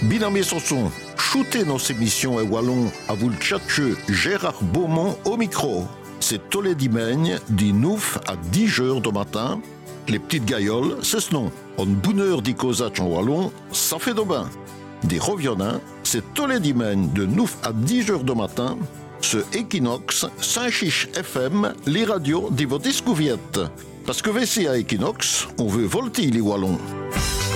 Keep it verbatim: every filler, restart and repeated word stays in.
Binamé Sanson, shootez nos émissions et wallon à vous le tchatcheux Gérard Beaumont au micro. C'est tous les dimanches, du neuf à dix heures du matin. Les petites gailloles, c'est ce nom. En bonne heure d'y causer en wallon, ça fait de bain. Des reviennants, c'est tous les dimanches de neuf à dix heures du matin. Ce Equinox, Saint-Chiche F M, les radios de vos discouviette. Parce que ici à Equinox, on veut volter les wallons.